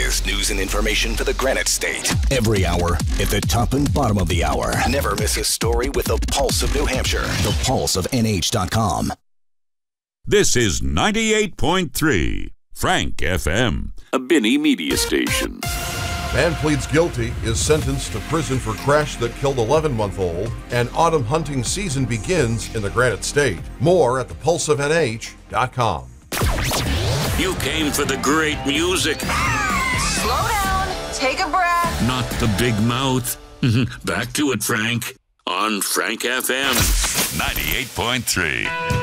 biggest news and information for the Granite State. Every hour at the top and bottom of the hour. Never miss a story with the Pulse of New Hampshire. The Pulse of NH.com. This is 98.3 Frank FM, a Binney media station. Man pleads guilty, is sentenced to prison for crash that killed 11-month-old, and autumn hunting season begins in the Granite State. More at thepulseofnh.com. You came for the great music. Slow down, take a breath. Not the big mouth. Back to it, Frank, on Frank FM 98.3.